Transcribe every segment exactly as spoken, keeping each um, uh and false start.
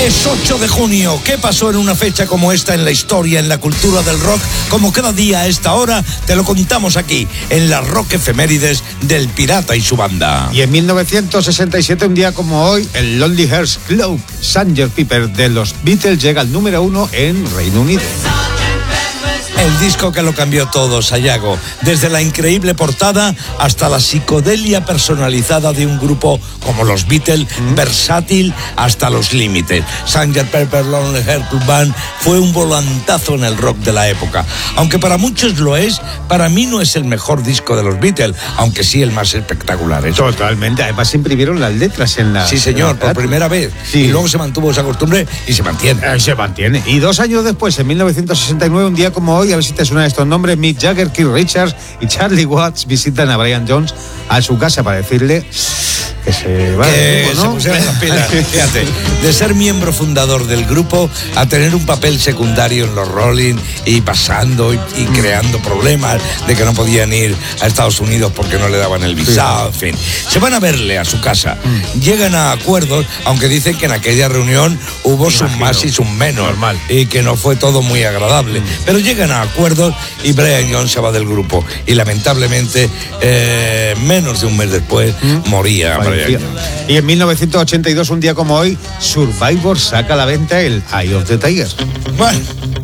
Es ocho de junio. ¿Qué pasó en una fecha como esta en la historia, en la cultura del rock? Como cada día a esta hora, te lo contamos aquí, en las Rock Efemérides del Pirata y su banda. Y en mil novecientos sesenta y siete, un día como hoy, el Lonely Hearts Club sargento Pepper de los Beatles llega al número uno en Reino Unido. El disco que lo cambió todo, Sayago. Desde la increíble portada hasta la psicodelia personalizada de un grupo como los Beatles, mm. versátil hasta los límites. sargento Pepper Lonely Hearts Club Band fue un volantazo en el rock de la época. Aunque para muchos lo es, para mí no es el mejor disco de los Beatles, aunque sí el más espectacular. ¿eh? Totalmente. Además se imprimieron las letras en la... Sí, señor, por primera vez. Sí. Y luego se mantuvo esa costumbre y se mantiene. Eh, se mantiene. Y dos años después, en mil novecientos sesenta y nueve, un día como hoy, a ver si te suenan estos nombres, Mick Jagger, Keith Richards y Charlie Watts visitan a Brian Jones a su casa para decirle que se va que grupo, ¿no? se pusieran las pilas. Fíjate, de ser miembro fundador del grupo a tener un papel secundario en los Rolling y pasando y, y mm. creando problemas de que no podían ir a Estados Unidos porque no le daban el visado, sí. en fin. Se van a verle a su casa, mm. llegan a acuerdos, aunque dicen que en aquella reunión hubo sus más y sus menos. Normal. Y que no fue todo muy agradable. Mm. Pero llegan a acuerdos y Brian Jones se va del grupo. Y lamentablemente, eh, menos de un mes después, mm. moría. Y en mil novecientos ochenta y dos, un día como hoy, Survivor saca a la venta el Eye of the Tiger. Bueno,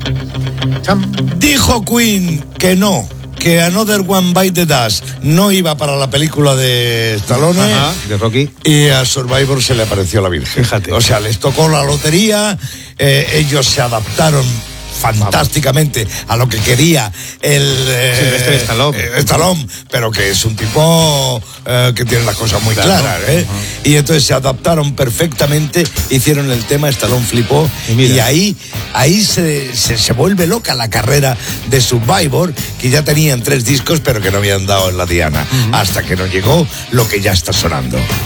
dijo Queen que no, que Another One Bite the Dust no iba para la película de Stallone. Ajá, de Rocky. Y a Survivor se le apareció la Virgen. Fíjate. O sea, les tocó la lotería, eh, ellos se adaptaron fantásticamente a lo que quería el eh, Stallone. Eh, Stallone, pero que es un tipo eh, que tiene las cosas muy claro. claras, ¿eh? Uh-huh. Y entonces se adaptaron perfectamente, hicieron el tema, Stallone flipó y, y ahí, ahí se, se, se vuelve loca la carrera de Survivor, que ya tenían tres discos pero que no habían dado en la diana, uh-huh. hasta que nos llegó lo que ya está sonando.